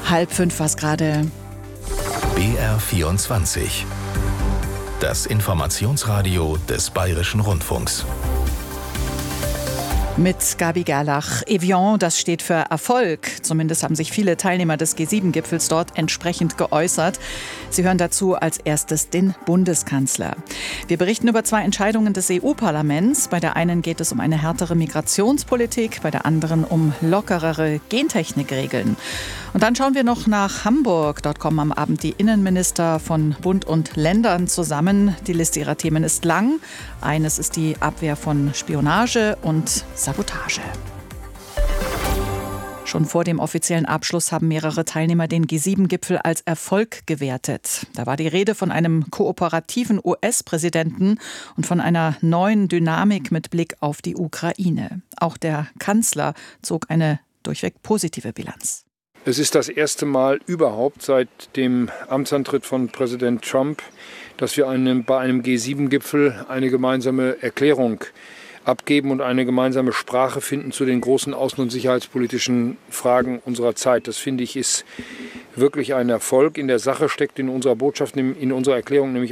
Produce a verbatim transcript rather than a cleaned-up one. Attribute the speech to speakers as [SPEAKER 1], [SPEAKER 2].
[SPEAKER 1] Halb fünf war es gerade.
[SPEAKER 2] B R vierundzwanzig. Das Informationsradio des Bayerischen Rundfunks.
[SPEAKER 1] Mit Gabi Gerlach. Evian, das steht für Erfolg. Zumindest haben sich viele Teilnehmer des G sieben Gipfels dort entsprechend geäußert. Sie hören dazu als erstes den Bundeskanzler. Wir berichten über zwei Entscheidungen des E U-Parlaments. Bei der einen geht es um eine härtere Migrationspolitik, bei der anderen um lockerere Gentechnikregeln. Und dann schauen wir noch nach Hamburg. Dort kommen am Abend die Innenminister von Bund und Ländern zusammen. Die Liste ihrer Themen ist lang. Eines ist die Abwehr von Spionage und Sabotage. Schon vor dem offiziellen Abschluss haben mehrere Teilnehmer den G sieben Gipfel als Erfolg gewertet. Da war die Rede von einem kooperativen U S-Präsidenten und von einer neuen Dynamik mit Blick auf die Ukraine. Auch der Kanzler zog eine durchweg positive Bilanz.
[SPEAKER 3] Es ist das erste Mal überhaupt seit dem Amtsantritt von Präsident Trump, dass wir einem, bei einem G sieben Gipfel eine gemeinsame Erklärung abgeben und eine gemeinsame Sprache finden zu den großen außen- und sicherheitspolitischen Fragen unserer Zeit. Das finde ich ist wirklich ein Erfolg. In der Sache steckt in unserer Botschaft, in unserer Erklärung nämlich